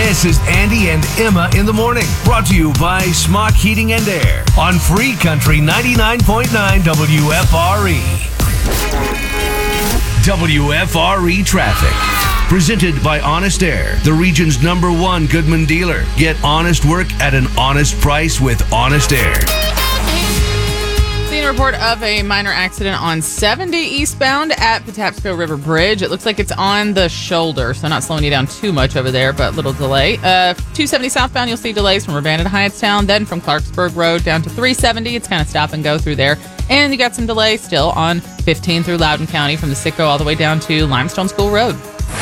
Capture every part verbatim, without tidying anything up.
This is Andy and Emma in the morning, brought to you by Smock Heating and Air on Free Country ninety-nine point nine W F R E. W F R E traffic. Presented by Honest Air, the region's number one Goodman dealer. Get honest work at an honest price with Honest Air. Seeing a report of a minor accident on seventy eastbound at Patapsco River Bridge. It looks like it's on the shoulder, so not slowing you down too much over there, but little delay. Uh, two seventy southbound, you'll see delays from Urbana to Hyattstown, then from Clarksburg Road down to three seventy. It's kind of stop and go through there. And you got some delay still on fifteen through Loudoun County from the Sitco all the way down to Limestone School Road.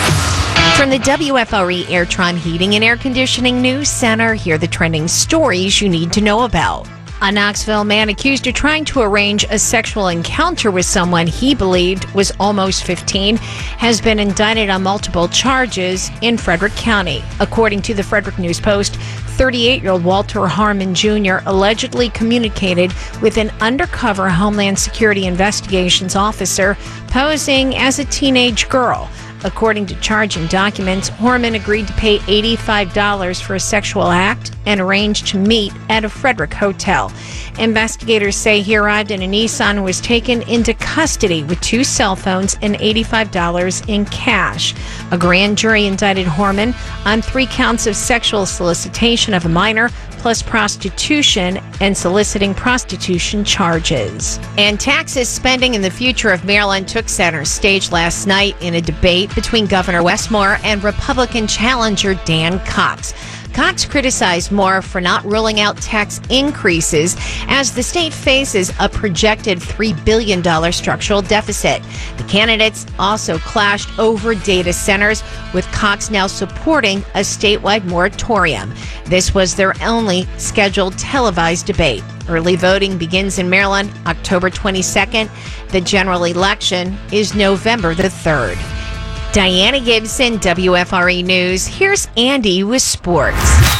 From the W F R E Airtron Heating and Air Conditioning News Center, here are the trending stories you need to know about. A Knoxville man accused of trying to arrange a sexual encounter with someone he believed was almost fifteen has been indicted on multiple charges in Frederick County. According to the Frederick News Post, thirty-eight-year-old Walter Harmon Junior allegedly communicated with an undercover Homeland Security Investigations officer posing as a teenage girl. According to charging documents, Horman agreed to pay eighty-five dollars for a sexual act and arranged to meet at a Frederick hotel. Investigators say he arrived in a Nissan and was taken into custody with two cell phones and eighty-five dollars in cash. A grand jury indicted Horman on three counts of sexual solicitation of a minor, plus prostitution and soliciting prostitution charges. And taxes, spending, and the future of Maryland took center stage last night in a debate between Governor Wes Moore and Republican challenger Dan Cox. Cox criticized Moore for not ruling out tax increases as the state faces a projected three billion dollars structural deficit. The candidates also clashed over data centers, with Cox now supporting a statewide moratorium. This was their only scheduled televised debate. Early voting begins in Maryland October twenty-second. The general election is November the third. Diana Gibson, W F R E News. Here's Andy with sports.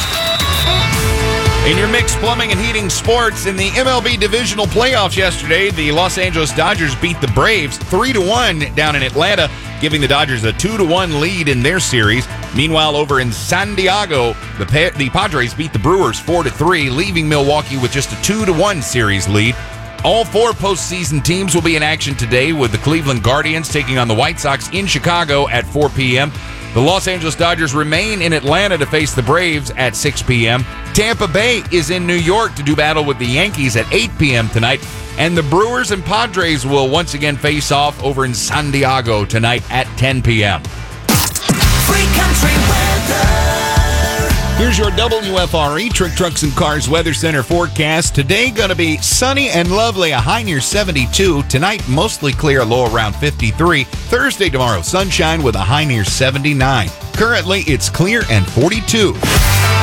In your mixed plumbing and heating sports, in the M L B divisional playoffs yesterday, the Los Angeles Dodgers beat the Braves three to one down in Atlanta, giving the Dodgers a two to one lead in their series. Meanwhile, over in San Diego, the, pa- the Padres beat the Brewers four to three, leaving Milwaukee with just a two to one series lead. All four postseason teams will be in action today, with the Cleveland Guardians taking on the White Sox in Chicago at four p.m. The Los Angeles Dodgers remain in Atlanta to face the Braves at six p.m. Tampa Bay is in New York to do battle with the Yankees at eight p.m. tonight. And the Brewers and Padres will once again face off over in San Diego tonight at ten p.m. Free Country Weather. Here's your W F R E Trick Trucks and Cars Weather Center forecast. Today going to be sunny and lovely, a high near seventy-two. Tonight mostly clear, a low around fifty-three. Thursday tomorrow sunshine with a high near seventy-nine. Currently it's clear and forty-two.